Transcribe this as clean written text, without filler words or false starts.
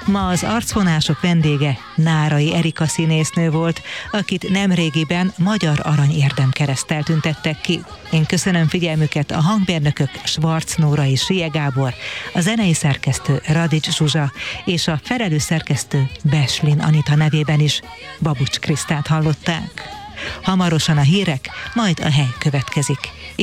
Ma az arcvonások vendége Nárai Erika színésznő volt, akit nemrégiben Magyar Arany Érdemkereszttel tüntettek ki. Én köszönöm figyelmüket, a hangmérnökök Schwarz Nóra és Rie Gábor, a zenei szerkesztő Radics Zsuzsa és a felelős szerkesztő Beslin Anita nevében is Babucs Krisztát hallották. Hamarosan a hírek, majd a hely következik.